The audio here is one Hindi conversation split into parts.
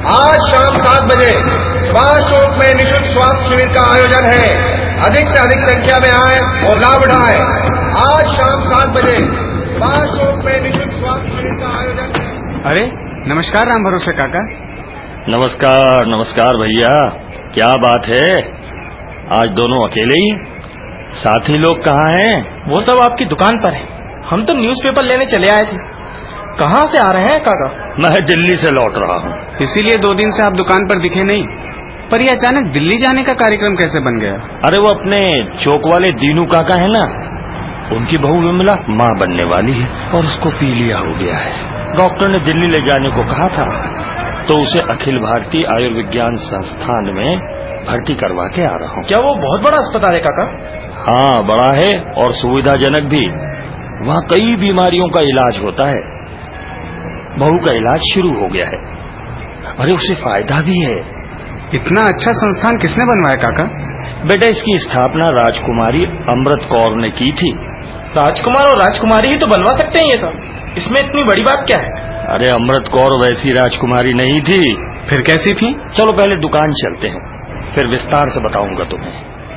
आज शाम 7 बजे सुभाष चौक में निःशुल्क स्वास्थ्य शिविर का आयोजन है। अधिक से अधिक संख्या में आए और लाभ उठाएं। आज शाम 7 बजे सुभाष चौक में निःशुल्क स्वास्थ्य शिविर का आयोजन है। अरे नमस्कार राम भरोसे काका। नमस्कार नमस्कार भैया, क्या बात है, आज दोनों अकेले ही? साथी लोग कहाँ हैं? वो सब आपकी दुकान पर है, हम तो न्यूज़पेपर लेने चले आए थे। कहाँ से आ रहे हैं काका? मैं दिल्ली से लौट रहा हूँ। इसीलिए 2 दिन से आप दुकान पर दिखे नहीं। पर ये अचानक दिल्ली जाने का कार्यक्रम कैसे बन गया? अरे वो अपने चौक वाले दीनू काका है ना, उनकी बहू विमला माँ बनने वाली है और उसको पीलिया हो गया है। डॉक्टर ने दिल्ली ले जाने को कहा था, तो उसे अखिल भारतीय आयुर्विज्ञान संस्थान में भर्ती करवा के आ रहा हूँ। क्या वो बहुत बड़ा अस्पताल है काका? हाँ बड़ा है और सुविधाजनक भी। वहाँ कई बीमारियों का इलाज होता है। बहू का इलाज शुरू हो गया है। अरे उसे फायदा भी है। इतना अच्छा संस्थान किसने बनवाया काका? बेटा इसकी स्थापना राजकुमारी अमृत कौर ने की थी। राजकुमार और राजकुमारी ही तो बनवा सकते हैं ये सब, इसमें इतनी बड़ी बात क्या है? अरे अमृत कौर वैसी राजकुमारी नहीं थी। फिर कैसी थी? चलो पहले दुकान चलते हैं, फिर विस्तार से बताऊंगा तुम्हें।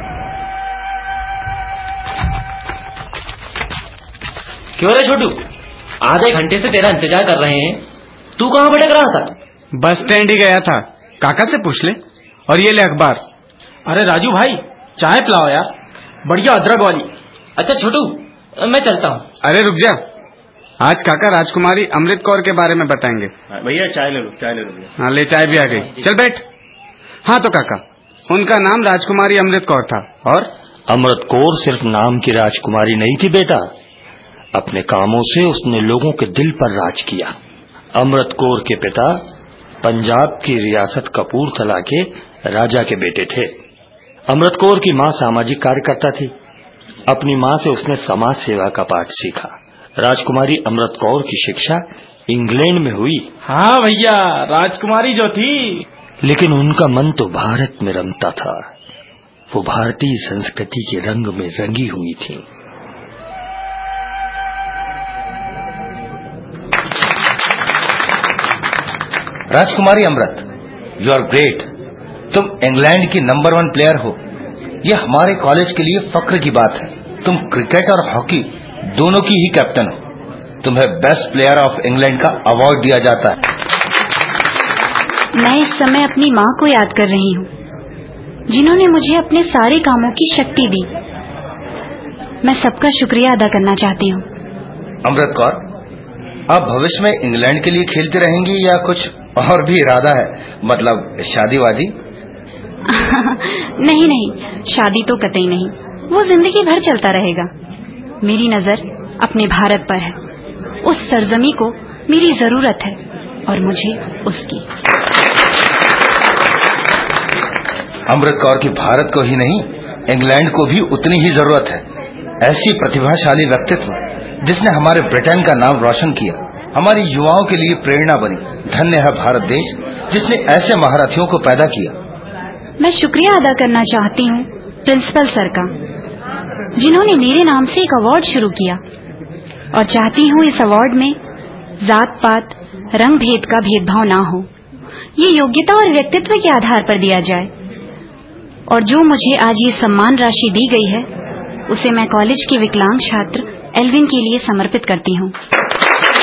क्यों रे छोटू, आधे घंटे से तेरा इंतजार कर रहे हैं, तू कहाँ भटक रहा था? बस स्टैंड ही गया था, काका से पूछ ले। और ये ले अखबार। अरे राजू भाई, चाय पिलाओ यार, बढ़िया अदरक वाली। अच्छा छोटू, मैं चलता हूँ। अरे रुक जा, आज काका राजकुमारी अमृत कौर के बारे में बताएंगे। भैया चाय ले लो, चाय ले लो भैया। हाँ ले, चाय भी आ गई, चल बैठ। हाँ तो काका, उनका नाम राजकुमारी अमृत कौर था। और अमृत कौर सिर्फ नाम की राजकुमारी नहीं थी बेटा, अपने कामों से उसने लोगों के दिल पर राज किया। अमृत कौर के पिता पंजाब की रियासत कपूरथला के राजा के बेटे थे। अमृत कौर की माँ सामाजिक कार्यकर्ता थी। अपनी माँ से उसने समाज सेवा का पाठ सीखा। राजकुमारी अमृत कौर की शिक्षा इंग्लैंड में हुई। हाँ भैया, राजकुमारी जो थी, लेकिन उनका मन तो भारत में रमता था। वो भारतीय संस्कृति के रंग में रंगी हुई थी। राजकुमारी अमृत, यू आर ग्रेट। तुम इंग्लैंड की नंबर 1 प्लेयर हो। यह हमारे कॉलेज के लिए फक्र की बात है। तुम क्रिकेट और हॉकी दोनों की ही कैप्टन हो। तुम्हें बेस्ट प्लेयर ऑफ इंग्लैंड का अवार्ड दिया जाता है। मैं इस समय अपनी माँ को याद कर रही हूँ, जिन्होंने मुझे अपने सारे कामों की शक्ति दी। मैं सबका शुक्रिया अदा करना चाहती हूँ। अमृत कौर, आप भविष्य में इंग्लैंड के लिए खेलती रहेंगी या कुछ और भी इरादा है, मतलब शादी वादी? नहीं नहीं, शादी तो कतई नहीं, वो जिंदगी भर चलता रहेगा। मेरी नजर अपने भारत पर है। उस सरजमी को मेरी जरूरत है और मुझे उसकी। अमृत कौर की भारत को ही नहीं, इंग्लैंड को भी उतनी ही जरूरत है। ऐसी प्रतिभाशाली व्यक्तित्व जिसने हमारे ब्रिटेन का नाम रोशन किया, हमारी युवाओं के लिए प्रेरणा बनी। धन्य है भारत देश जिसने ऐसे महारथियों को पैदा किया। मैं शुक्रिया अदा करना चाहती हूँ प्रिंसिपल सर का, जिन्होंने मेरे नाम से एक अवार्ड शुरू किया, और चाहती हूँ इस अवार्ड में जात पात रंग भेद का भेदभाव ना हो। ये योग्यता और व्यक्तित्व के आधार पर दिया जाए। और जो मुझे आज ये सम्मान राशि दी गई है, उसे मैं कॉलेज के विकलांग छात्र एल्विन के लिए समर्पित करती हूँ।